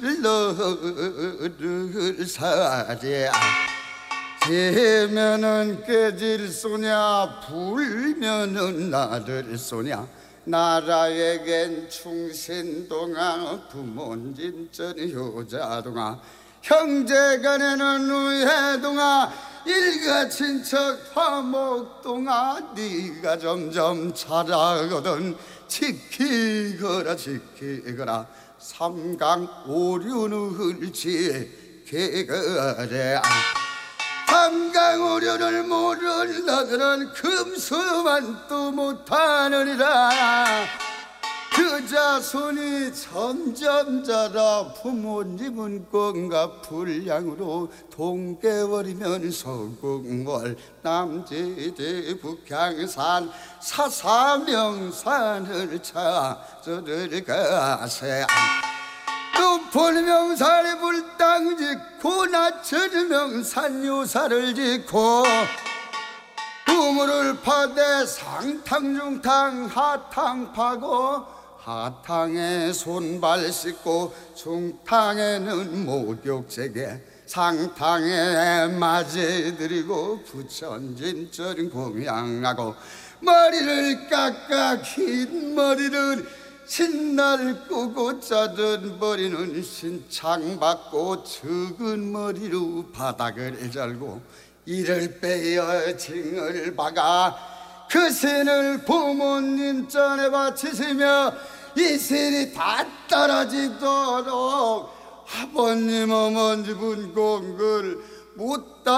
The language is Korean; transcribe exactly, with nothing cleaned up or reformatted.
너를 사랴. 재면은 깨질 소냐, 불면은 나를 쏘냐. 나라에겐 충신동아, 부모님전 효자동아, 형제간에는 우애동아, 일가친척 화목동아. 네가 점점 자라거든 지키거라 지키거라. 삼강오륜을 지키거라. 삼강오륜을 모를 너들은 금수만도 못하느니라. 그 자손이 점점 자라 부모님은 공과 불량으로 동계월이면 서궁월, 남지대 북향산 사사명산을 찾으러 가세. 높은 명산에 불땅 짓고 낮은 명산 요사를 짓고, 우물을 파되 상탕중탕 하탕 파고, 하탕에 손발 씻고 중탕에는 목욕제게, 상탕에 맞이드리고 부처님전 공양하고, 머리를 깎아 긴 머리를 신날 꾸고 짜든 머리는 신창받고, 적은 머리로 바닥을 절고, 이를 빼어 징을 박아 그 신을 부모님 전에 바치시며 이 신이 다 떨어지도록 아버님 어머님은 공을 못